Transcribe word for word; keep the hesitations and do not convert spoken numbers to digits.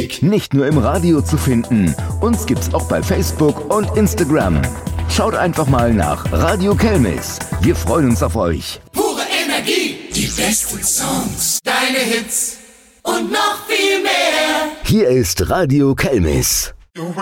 Nicht nur im Radio zu finden, uns gibt's auch bei Facebook und Instagram. Schaut einfach mal nach Radio Kelmis. Wir freuen uns auf euch. Pure Energie, die besten Songs, deine Hits und noch viel mehr. Hier ist Radio Kelmis.